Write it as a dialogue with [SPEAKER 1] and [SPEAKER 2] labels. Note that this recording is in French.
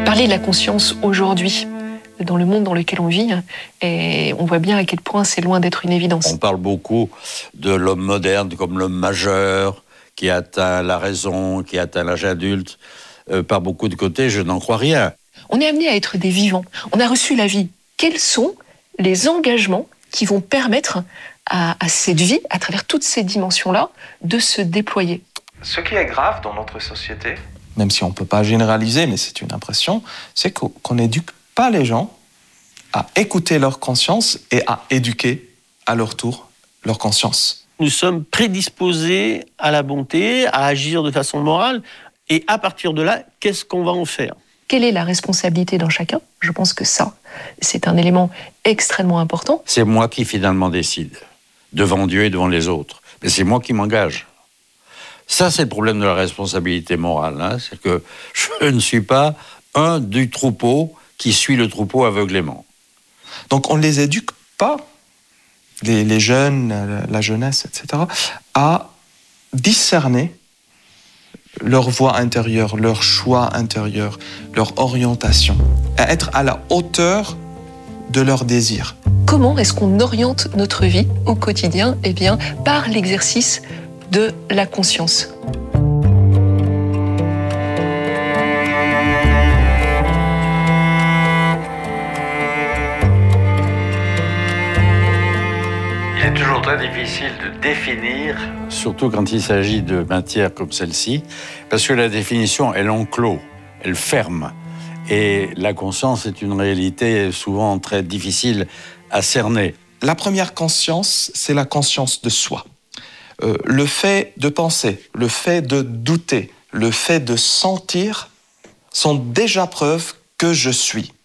[SPEAKER 1] Parler de la conscience aujourd'hui, dans le monde dans lequel on vit, et on voit bien à quel point c'est loin d'être une évidence.
[SPEAKER 2] On parle beaucoup de l'homme moderne comme l'homme majeur, qui atteint la raison, qui atteint l'âge adulte. Par beaucoup de côtés, je n'en crois rien.
[SPEAKER 1] On est amené à être des vivants. On a reçu la vie. Quels sont les engagements qui vont permettre à cette vie, à travers toutes ces dimensions-là, de se déployer?
[SPEAKER 3] Ce qui est grave dans notre société,
[SPEAKER 4] même si on ne peut pas généraliser, mais c'est une impression, c'est qu'on n'éduque pas les gens à écouter leur conscience et à éduquer à leur tour leur conscience.
[SPEAKER 5] Nous sommes prédisposés à la bonté, à agir de façon morale, et à partir de là, qu'est-ce qu'on va en faire ?
[SPEAKER 1] Quelle est la responsabilité dans chacun? Je pense que ça, c'est un élément extrêmement important.
[SPEAKER 2] C'est moi qui finalement décide, devant Dieu et devant les autres. Mais c'est moi qui m'engage. Ça, c'est le problème de la responsabilité morale. C'est que je ne suis pas un du troupeau qui suit le troupeau aveuglément.
[SPEAKER 4] Donc on ne les éduque pas, les jeunes, la jeunesse, etc., à discerner leur voie intérieure, leur choix intérieur, leur orientation, à être à la hauteur de leurs désirs.
[SPEAKER 1] Comment est-ce qu'on oriente notre vie au quotidien? Eh bien, par l'exercice de la conscience.
[SPEAKER 2] Il est toujours très difficile de définir, surtout quand il s'agit de matières comme celle-ci, parce que la définition, elle enclôt, elle ferme. Et la conscience est une réalité souvent très difficile à cerner.
[SPEAKER 4] La première conscience, c'est la conscience de soi. Le fait de penser, le fait de douter, le fait de sentir sont déjà preuves que je suis.